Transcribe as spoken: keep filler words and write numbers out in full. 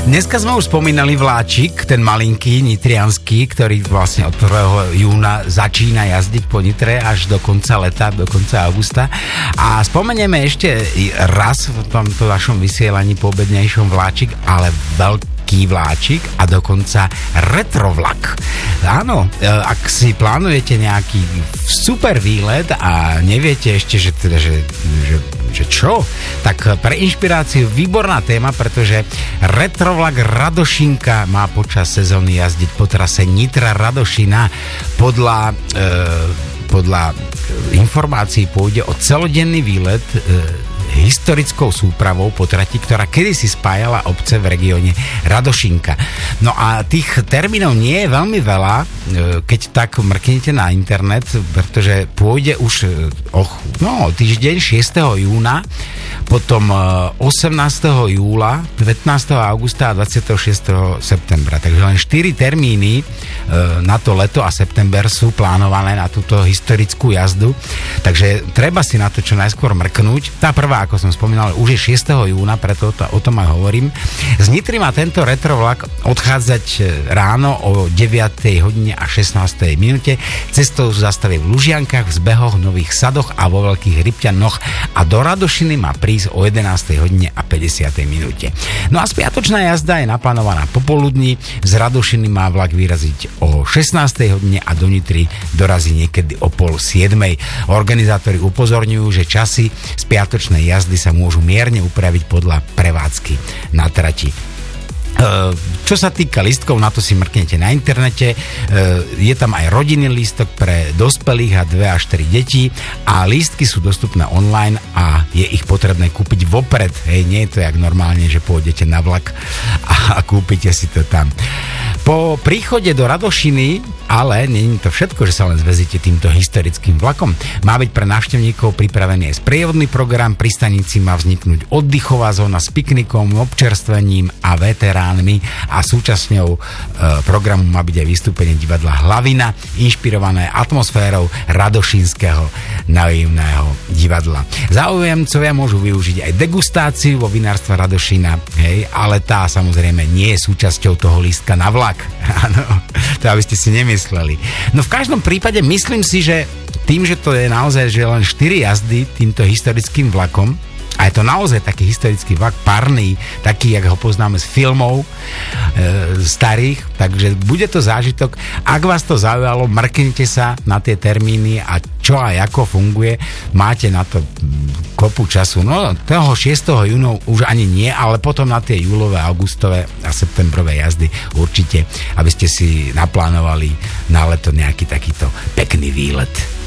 Dneska sme už spomínali vláčik, ten malinký, nitriansky, ktorý vlastne od prvého júna začína jazdiť po Nitre až do konca leta, do konca augusta. A spomenieme ešte raz v tomto vašom vysielaní poobednejšom vláčik, ale veľký vláčik a dokonca retrovlak. Áno, ak si plánujete nejaký super výlet a neviete ešte, že teda, že, že že čo? Tak pre inšpiráciu výborná téma, pretože retrovlak Radošinka má počas sezóny jazdiť po trase Nitra Radošina. Podľa, e, podľa informácií pôjde o celodenný výlet e, historickou súpravou po trati, ktorá kedysi spájala obce v regióne Radošinka. No a tých termínov nie je veľmi veľa, keď tak mrknete na internet, pretože pôjde už oh, no, týždeň šiesteho júna, potom osemnásteho júla, devätnásteho augusta a dvadsiateho šiesteho septembra. Takže len štyri termíny na to leto a september sú plánované na túto historickú jazdu. Takže treba si na to čo najskôr mrknúť. Tá prvá, ako som spomínal, už je šiesteho júna, preto to, o tom aj hovorím. Z Nitry má tento retrovlak odchádzať ráno o deviatej hodine a šestnástej minúte. Cestou zastaví v Lužiankach, v Zbehoch, Nových Sadoch a vo Veľkých Rypťanoch a do Radošiny má prísť o jedenástej hodine a päťdesiatej minúte. No a spiatočná jazda je naplánovaná popoludní. Z Radošiny má vlak vyraziť o šestnástej hodine a do Nitry dorazí niekedy o pol siedmej. Organizátori upozorňujú, že časy spiatočnej jazdy sa môžu mierne upraviť podľa prevádzky na trati. Čo sa týka lístkov, na to si mrknete na internete. Je tam aj rodinný lístok pre dospelých a dve až tri deti a lístky sú dostupné online a je ich potrebné kúpiť vopred. Hej, nie je to jak normálne, že pôjdete na vlak a kúpite si to tam. Po príchode do Radošiny, ale nie je to všetko, že sa len zväzíte týmto historickým vlakom. Má byť pre návštevníkov pripravený aj sprievodný program, pri stanici má vzniknúť oddychová zóna s piknikom, občerstvením a veteránmi a súčasťou e, programu má byť aj vystúpenie divadla Hlavina, inšpirované atmosférou radošinského naivného divadla. Záujemcovia môžu využiť aj degustáciu vo vinárstve Radošina, hej, ale tá samozrejme nie je súčasťou toho lístka na vlak. Áno, to aby ste si nemysleli. No v každom prípade myslím si, že tým, že to je naozaj že len štyri jazdy týmto historickým vlakom, a je to naozaj taký historický vlak parný, taký, jak ho poznáme z filmov e, starých, takže bude to zážitok. Ak vás to zaujalo, mrknite sa na tie termíny a čo a ako funguje, máte na to kopu času. No, toho šiesteho júna už ani nie, ale potom na tie júlové, augustové a septembrové jazdy určite, aby ste si naplánovali na leto nejaký takýto pekný výlet.